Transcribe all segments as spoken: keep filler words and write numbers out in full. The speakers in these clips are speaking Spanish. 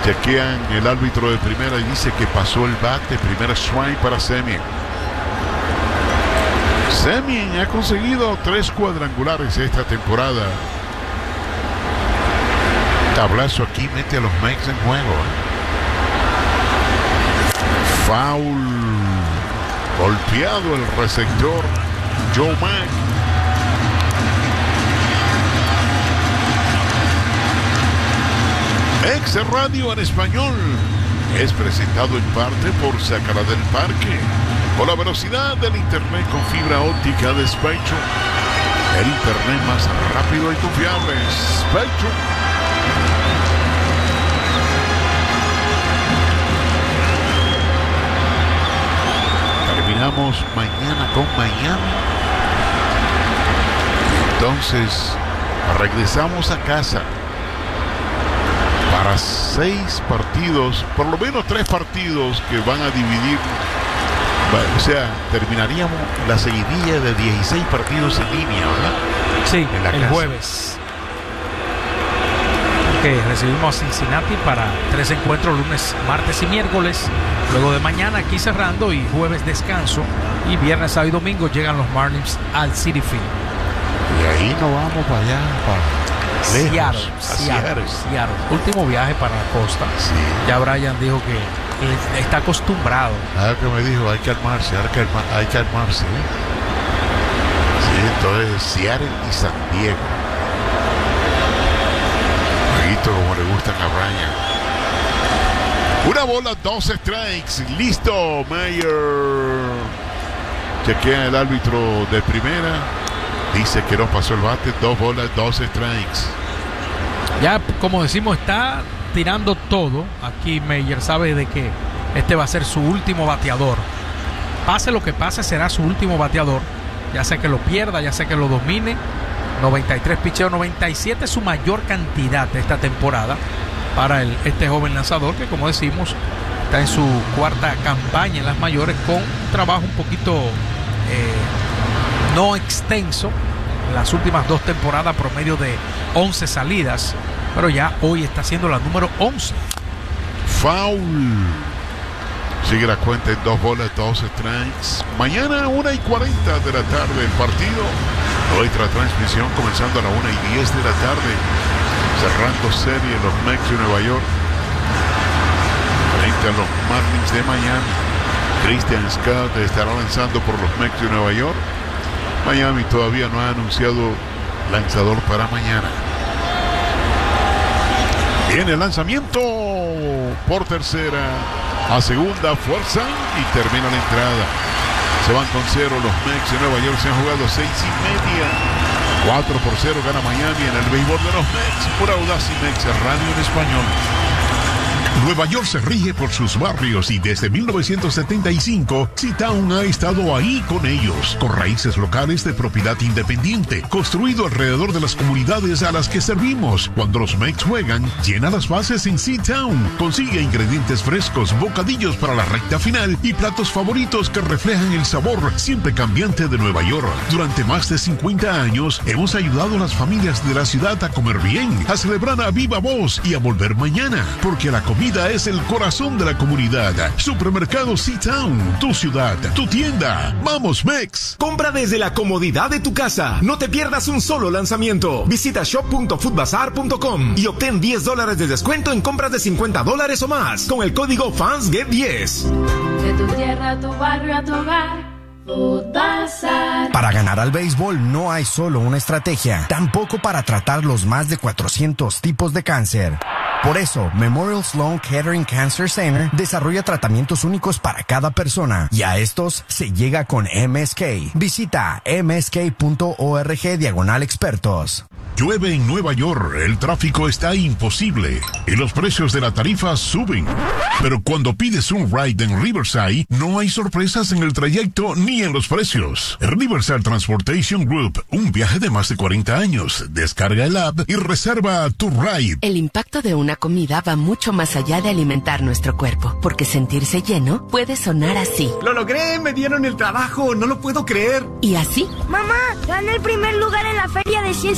Chequean el árbitro de primera y dice que pasó el bate. Primera strike para Semien. Semien ha conseguido tres cuadrangulares esta temporada. Tablazo aquí mete a los Mex en juego. Foul. Golpeado el receptor Joe Mack. Ex Radio en español es presentado en parte por Sácala del Parque, con la velocidad del internet con fibra óptica de Spectrum, el internet más rápido y confiable. Spectrum. Terminamos mañana con Miami. Entonces regresamos a casa para seis partidos, por lo menos tres partidos que van a dividir. O sea, terminaríamos la seguidilla de dieciséis partidos en línea, ¿verdad? Sí, en la el casa. jueves. Que recibimos a Cincinnati para tres encuentros, lunes, martes y miércoles. Luego de mañana aquí cerrando y jueves descanso. Y viernes, sábado y domingo llegan los Marlins al Citi Field. Y ahí nos vamos para allá, para Seattle, lejos, a Seattle, Seattle. Seattle. Último viaje para la costa. Sí. Ya Brian dijo que él está acostumbrado. Ah, que me dijo, hay que armarse, hay que, arma, hay que armarse. ¿eh? Sí, entonces Seattle y San Diego. Jueguito como le gustan a Brian. Una bola, dos strikes. Listo, Mayer. Chequea el árbitro de primera. Dice que no pasó el bate. Dos bolas, dos strikes. Ya, como decimos, está tirando todo. Aquí Mayer sabe de que este va a ser su último bateador. Pase lo que pase, será su último bateador. Ya sea que lo pierda, ya sea que lo domine. noventa y tres picheos, noventa y siete es su mayor cantidad de esta temporada para el, este joven lanzador que, como decimos, está en su cuarta campaña en las mayores con un trabajo un poquito eh, no extenso. En las últimas dos temporadas promedio de once salidas, pero ya hoy está haciendo la número once. Foul. Sigue la cuenta en dos bolas, dos strikes. Mañana una y cuarenta de la tarde el partido. Nuestra transmisión comenzando a la una y diez de la tarde. Cerrando serie los Mets de Nueva York frente a los Marlins de Miami. Christian Scott estará lanzando por los Mets de Nueva York. Miami todavía no ha anunciado lanzador para mañana. Viene el lanzamiento por tercera a segunda, fuerza y termina la entrada. Se van con cero los Mets de Nueva York. Se han jugado seis y media. cuatro por cero gana Miami en el béisbol de los Mets. Por Audaz y Mets Radio en español. Nueva York se rige por sus barrios y desde mil novecientos setenta y cinco, C-Town ha estado ahí con ellos, con raíces locales de propiedad independiente, construido alrededor de las comunidades a las que servimos. Cuando los Mets juegan, llena las bases en C-Town. Consigue ingredientes frescos, bocadillos para la recta final y platos favoritos que reflejan el sabor siempre cambiante de Nueva York. Durante más de cincuenta años, hemos ayudado a las familias de la ciudad a comer bien, a celebrar a viva voz y a volver mañana, porque la comida es el corazón de la comunidad. Supermercado C-Town, tu ciudad, tu tienda. ¡Vamos, Mex! Compra desde la comodidad de tu casa. No te pierdas un solo lanzamiento. Visita shop punto foodbazar punto com y obtén diez dólares de descuento en compras de cincuenta dólares o más con el código Fans Get diez. De tu tierra a tu barrio a tu hogar. Foodbazar. Para ganar al béisbol no hay solo una estrategia, tampoco para tratar los más de cuatrocientos tipos de cáncer. Por eso, Memorial Sloan Kettering Cancer Center desarrolla tratamientos únicos para cada persona y a estos se llega con M S K. Visita m s k punto org diagonal expertos. Llueve en Nueva York, el tráfico está imposible y los precios de la tarifa suben. Pero cuando pides un ride en Riverside, no hay sorpresas en el trayecto ni en los precios. Riverside Transportation Group, un viaje de más de cuarenta años. Descarga el app y reserva tu ride. El impacto de una comida va mucho más allá de alimentar nuestro cuerpo, porque sentirse lleno puede sonar así. ¡Lo logré! ¡Me dieron el trabajo! ¡No lo puedo creer! ¿Y así? ¡Mamá! ¡Gané el primer lugar en la feria de ciencias con mi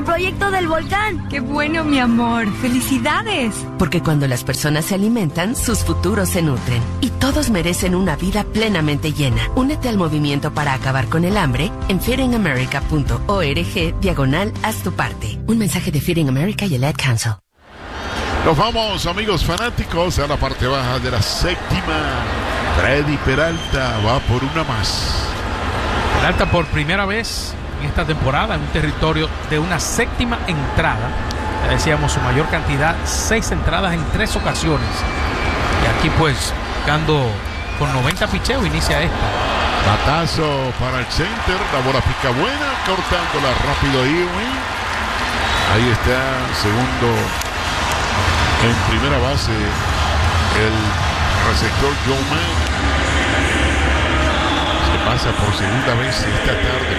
proyecto del volcán. ¡Qué bueno, mi amor! ¡Felicidades! Porque cuando las personas se alimentan, sus futuros se nutren. Y todos merecen una vida plenamente llena. Únete al movimiento para acabar con el hambre en feedingamerica punto org diagonal haz tu parte. Un mensaje de Feeding America y el Ad Council. Nos vamos, amigos fanáticos, a la parte baja de la séptima. Freddy Peralta va por una más. Peralta por primera vez en esta temporada en un territorio de una séptima entrada. Ya decíamos su mayor cantidad, seis entradas en tres ocasiones. Y aquí pues buscando con noventa picheos inicia esta. Batazo para el center, la bola pica buena, cortándola rápido Ewing. Ahí está, segundo en primera base, el receptor Joe Mann. Se pasa por segunda vez esta tarde.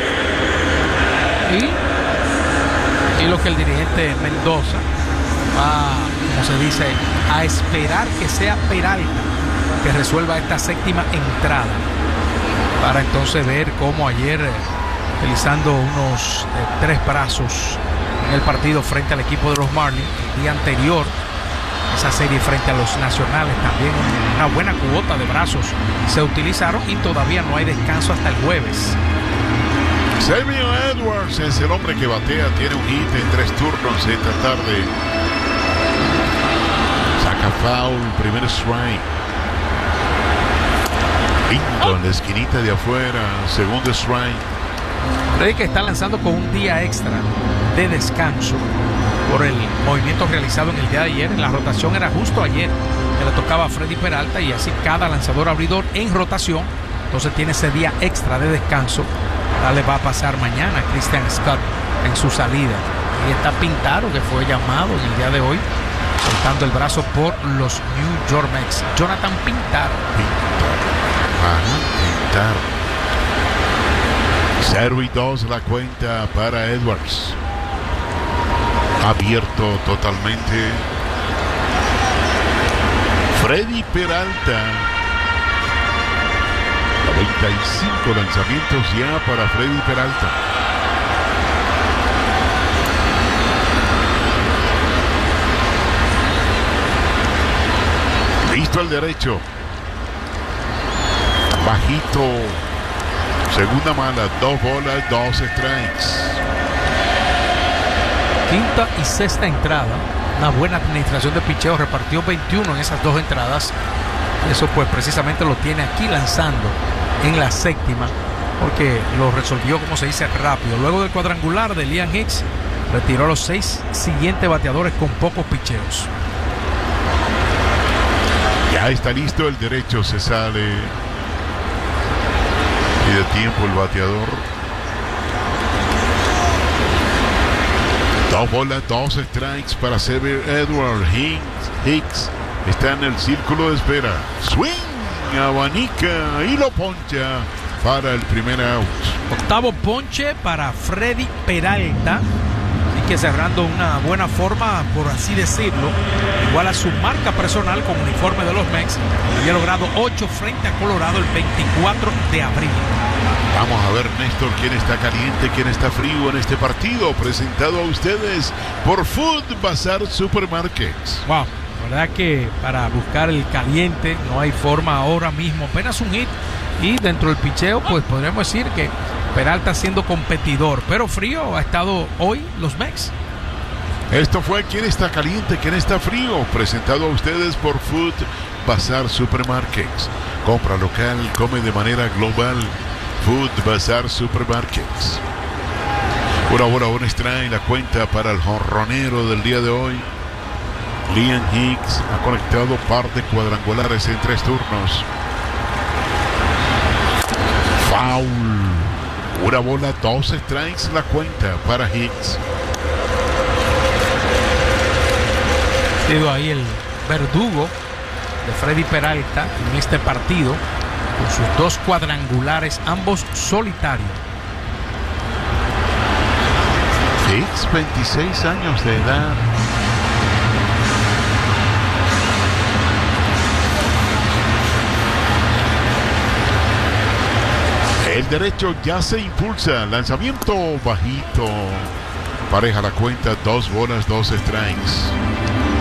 Y, y lo que el dirigente Mendoza va, como se dice, a esperar que sea Peralta que resuelva esta séptima entrada, para entonces ver cómo ayer, eh, utilizando unos eh, tres brazos en el partido frente al equipo de los Marlins, el día anterior, esa serie frente a los Nacionales, también una buena cuota de brazos se utilizaron y todavía no hay descanso hasta el jueves. Xavier Edwards es el hombre que batea, tiene un hit en tres turnos esta tarde. Saca foul, primer strike. Pinto en la esquinita de afuera, segundo strike. Freddy, que está lanzando con un día extra de descanso por el movimiento realizado en el día de ayer. La rotación era justo ayer que le tocaba a Freddy Peralta, y así cada lanzador abridor en rotación entonces tiene ese día extra de descanso. Ahora le va a pasar mañana a Christian Scott en su salida. Y está Pintaro, que fue llamado en el día de hoy, soltando el brazo por los New York Mets. Jonathan Pintaro. Pintaro. cero y dos la cuenta para Edwards. Abierto totalmente Freddy Peralta. noventa y cinco lanzamientos ya para Freddy Peralta. Listo al derecho. Bajito. Segunda mala. Dos bolas, dos strikes. Quinta y sexta entrada. Una buena administración de picheo. Repartió veintiuno en esas dos entradas. Eso pues precisamente lo tiene aquí lanzando en la séptima, porque lo resolvió, como se dice, rápido. Luego del cuadrangular de Liam Hicks, retiró a los seis siguientes bateadores con pocos picheos. Ya está listo el derecho, se sale. Y de tiempo el bateador. Dos bolas, dos strikes para Xavier Edwards. Hicks, Hicks está en el círculo de espera. Swing, abanica y lo poncha para el primer out. Octavo ponche para Freddy Peralta. Así que cerrando una buena forma, por así decirlo, igual a su marca personal con uniforme de los Mets. Había logrado ocho frente a Colorado el veinticuatro de abril. Vamos a ver, Néstor, quién está caliente, quién está frío en este partido, presentado a ustedes por Food Bazar Supermarkets. Wow, la verdad que para buscar el caliente no hay forma ahora mismo, apenas un hit, y dentro del picheo pues podríamos decir que Peralta siendo competidor, pero frío ha estado hoy los Mets. Esto fue Quién está caliente, quién está frío, presentado a ustedes por Food Bazar Supermarkets. Compra local, come de manera global. Food Bazar Supermarkets. Una bola, un strike, la cuenta para el jonronero del día de hoy. Liam Hicks ha conectado par de cuadrangulares en tres turnos. Foul. Una bola, dos strikes, la cuenta para Hicks. Ha sido ahí el verdugo de Freddy Peralta en este partido, con sus dos cuadrangulares, ambos solitarios. Hicks, veintiséis años de edad. El derecho ya se impulsa. Lanzamiento bajito. Pareja la cuenta, dos bolas, dos strikes.